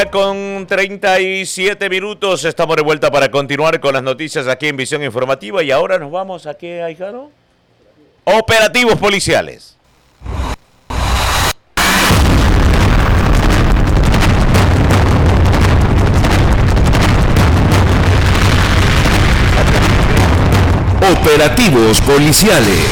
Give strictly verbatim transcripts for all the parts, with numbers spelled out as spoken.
Con treinta y siete minutos estamos de vuelta para continuar con las noticias aquí en Visión Informativa y ahora nos vamos a qué, Aijaro? Operativos policiales. Operativos policiales.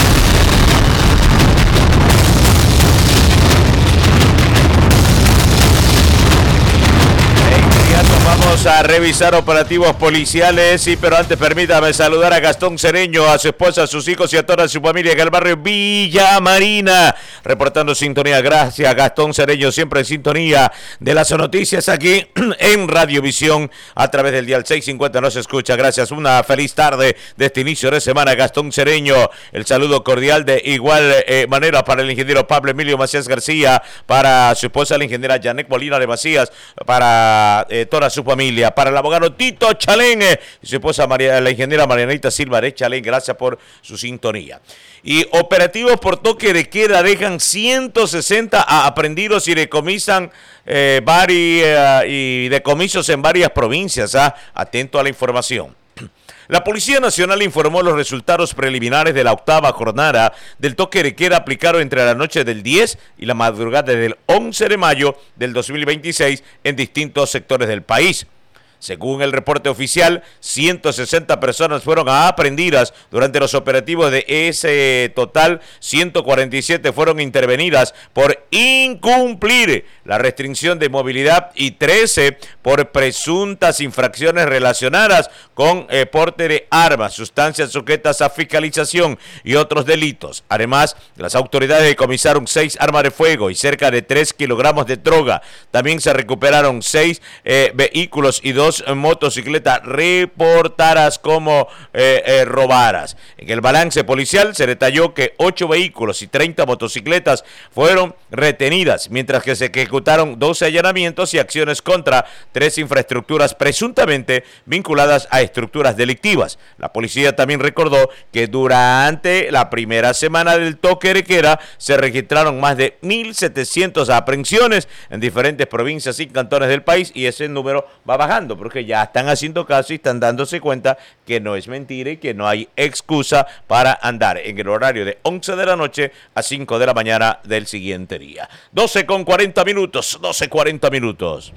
Vamos a revisar operativos policiales, sí, pero antes permítame saludar a Gastón Cereño, a su esposa, a sus hijos y a toda su familia en el barrio Villa Marina, reportando sintonía. Gracias, Gastón Cereño, siempre en sintonía de las noticias aquí en Radiovisión a través del dial seiscientos cincuenta nos escucha. Gracias, una feliz tarde de este inicio de semana, Gastón Cereño. El saludo cordial de igual eh, manera para el ingeniero Pablo Emilio Macías García, para su esposa la ingeniera Janet Molina de Macías, para eh, toda su familia, para el abogado Tito Chalén y su esposa María, la ingeniera Marianita Silva de Chalén. Gracias por su sintonía. Y operativos por toque de queda dejan ciento sesenta aprehendidos y decomisan eh, varias, y decomisos en varias provincias. ¿ah? Atento a la información. La Policía Nacional informó los resultados preliminares de la octava jornada del toque de queda aplicado entre la noche del diez y la madrugada del once de mayo del dos mil veintiséis en distintos sectores del país. Según el reporte oficial, ciento sesenta personas fueron aprehendidas durante los operativos. De ese total, ciento cuarenta y siete fueron intervenidas por incumplir la restricción de movilidad y trece por presuntas infracciones relacionadas con eh, porte de armas, sustancias sujetas a fiscalización y otros delitos. Además, las autoridades decomisaron seis armas de fuego y cerca de tres kilogramos de droga. También se recuperaron seis eh, vehículos y dos motocicletas reportadas como eh, eh, robadas. En el balance policial se detalló que ocho vehículos y treinta motocicletas fueron retenidas, mientras que se ejecutaron doce allanamientos y acciones contra tres infraestructuras presuntamente vinculadas a estructuras delictivas. La policía también recordó que durante la primera semana del toque de queda se registraron más de mil setecientas aprehensiones en diferentes provincias y cantones del país, y ese número va bajando porque ya están haciendo caso y están dándose cuenta que no es mentira y que no hay excusa para andar en el horario de once de la noche a cinco de la mañana del siguiente día. doce con cuarenta minutos, doce cuarenta minutos.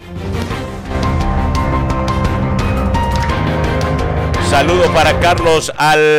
Saludos para Carlos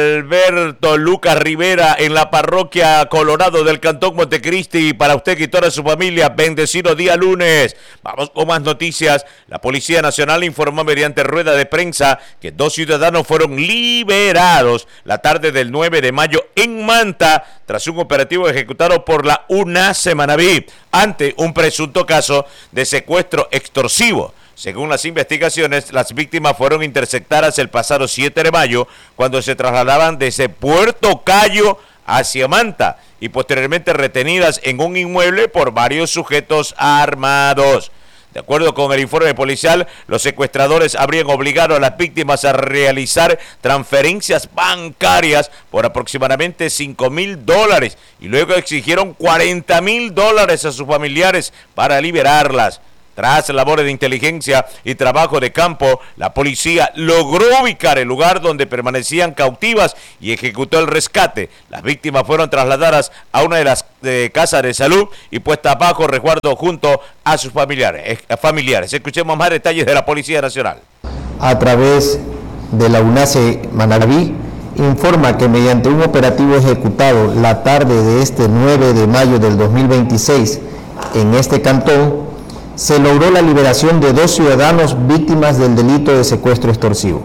Alberto Lucas Rivera en la parroquia Colorado del Cantón Montecristi. Para usted y toda su familia, bendecido día lunes. Vamos con más noticias. La Policía Nacional informó mediante rueda de prensa que dos ciudadanos fueron liberados la tarde del nueve de mayo en Manta tras un operativo ejecutado por la UNACE Manabí ante un presunto caso de secuestro extorsivo. Según las investigaciones, las víctimas fueron interceptadas el pasado siete de mayo cuando se trasladaban desde Puerto Cayo hacia Manta y posteriormente retenidas en un inmueble por varios sujetos armados. De acuerdo con el informe policial, los secuestradores habrían obligado a las víctimas a realizar transferencias bancarias por aproximadamente cinco mil dólares y luego exigieron cuarenta mil dólares a sus familiares para liberarlas. Tras labores de inteligencia y trabajo de campo, la policía logró ubicar el lugar donde permanecían cautivas y ejecutó el rescate. Las víctimas fueron trasladadas a una de las eh, casas de salud y puestas bajo resguardo junto a sus familiares. Eh, familiares. Escuchemos más detalles de la Policía Nacional. A través de la UNACE Manabí, informa que mediante un operativo ejecutado la tarde de este nueve de mayo del dos mil veintiséis en este cantón, se logró la liberación de dos ciudadanos víctimas del delito de secuestro extorsivo.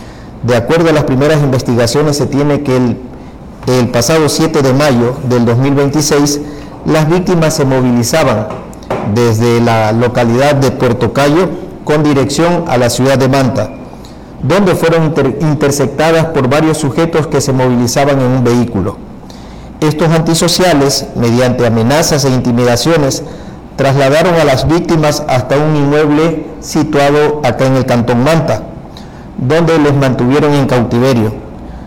De acuerdo a las primeras investigaciones, se tiene que el, el pasado siete de mayo del dos mil veintiséis, las víctimas se movilizaban desde la localidad de Puerto Cayo con dirección a la ciudad de Manta, donde fueron inter, interceptadas por varios sujetos que se movilizaban en un vehículo. Estos antisociales, mediante amenazas e intimidaciones, trasladaron a las víctimas hasta un inmueble situado acá en el Cantón Manta, donde les mantuvieron en cautiverio.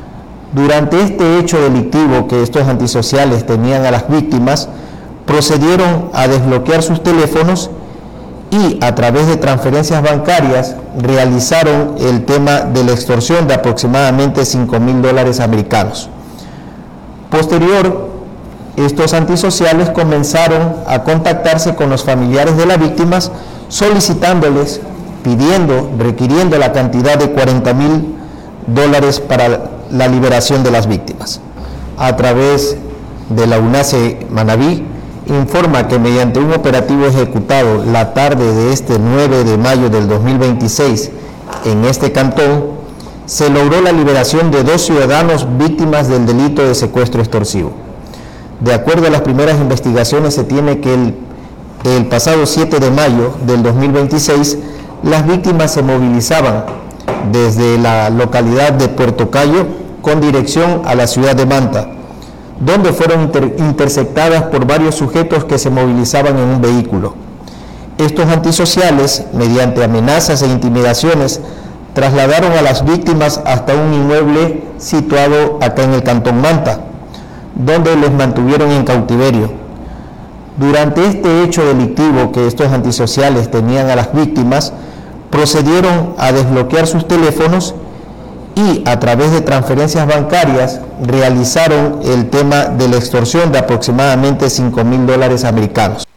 Durante este hecho delictivo que estos antisociales tenían a las víctimas, procedieron a desbloquear sus teléfonos y a través de transferencias bancarias realizaron el tema de la extorsión de aproximadamente cinco mil dólares americanos. Posterior, estos antisociales comenzaron a contactarse con los familiares de las víctimas, solicitándoles, pidiendo, requiriendo la cantidad de cuarenta mil dólares para la liberación de las víctimas. A través de la UNACE Manabí, informa que mediante un operativo ejecutado la tarde de este nueve de mayo del dos mil veintiséis en este cantón, se logró la liberación de dos ciudadanos víctimas del delito de secuestro extorsivo. De acuerdo a las primeras investigaciones, se tiene que el, el pasado siete de mayo del dos mil veintiséis, las víctimas se movilizaban desde la localidad de Puerto Cayo con dirección a la ciudad de Manta, donde fueron inter interceptadas por varios sujetos que se movilizaban en un vehículo. Estos antisociales, mediante amenazas e intimidaciones, trasladaron a las víctimas hasta un inmueble situado acá en el Cantón Manta, donde les mantuvieron en cautiverio. Durante este hecho delictivo que estos antisociales tenían a las víctimas, procedieron a desbloquear sus teléfonos y a través de transferencias bancarias realizaron el tema de la extorsión de aproximadamente cinco mil dólares americanos.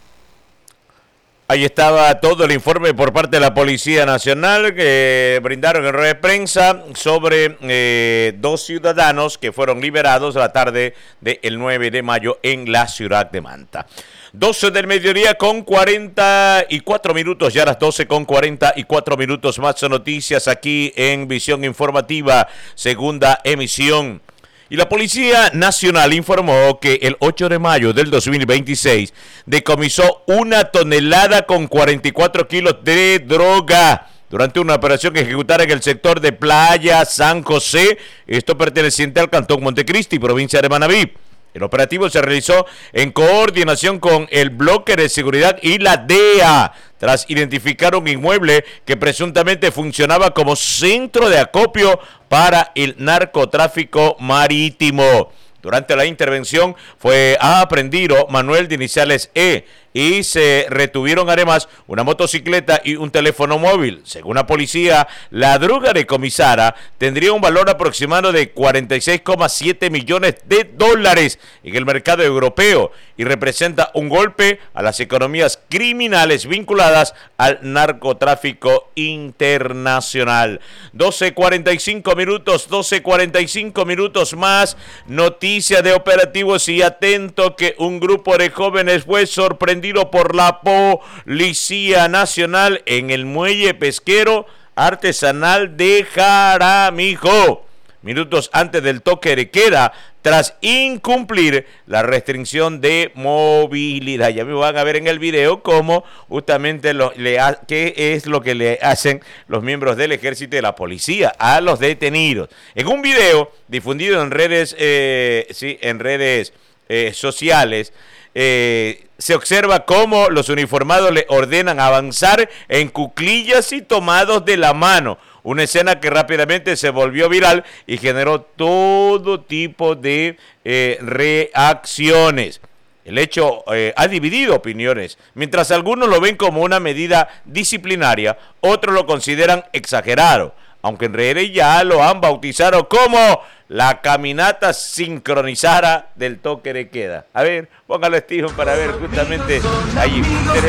Ahí estaba todo el informe por parte de la Policía Nacional que brindaron en rueda de prensa sobre eh, dos ciudadanos que fueron liberados la tarde del nueve de mayo en la ciudad de Manta. doce del mediodía con cuarenta y cuatro minutos, ya las doce con cuarenta y cuatro minutos, más noticias aquí en Visión Informativa, segunda emisión. Y la Policía Nacional informó que el ocho de mayo del dos mil veintiséis decomisó una tonelada con cuarenta y cuatro kilos de droga durante una operación ejecutada en el sector de Playa San José, esto perteneciente al Cantón Montecristi, provincia de Manabí. El operativo se realizó en coordinación con el Bloque de Seguridad y la D E A, tras identificar un inmueble que presuntamente funcionaba como centro de acopio para el narcotráfico marítimo. Durante la intervención fue aprehendido Manuel de iniciales E y se retuvieron además una motocicleta y un teléfono móvil. Según la policía, la droga decomisada tendría un valor aproximado de cuarenta y seis coma siete millones de dólares en el mercado europeo y representa un golpe a las economías criminales vinculadas al narcotráfico internacional. doce cuarenta y cinco minutos, doce cuarenta y cinco minutos más, noticia de operativos y atento que un grupo de jóvenes fue sorprendido por la Policía Nacional en el muelle pesquero artesanal de Jaramillo, minutos antes del toque de queda, tras incumplir la restricción de movilidad. Ya me van a ver en el video cómo justamente lo, le ha, qué es lo que le hacen los miembros del ejército y de la policía a los detenidos. En un video difundido en redes, eh, sí, en redes eh, sociales, eh, se observa cómo los uniformados le ordenan avanzar en cuclillas y tomados de la mano. Una escena que rápidamente se volvió viral y generó todo tipo de eh, reacciones. El hecho eh, ha dividido opiniones. Mientras algunos lo ven como una medida disciplinaria, otros lo consideran exagerado, aunque en redes ya lo han bautizado como la caminata sincronizada del toque de queda. A ver, póngalo, Steven, para ver justamente allí.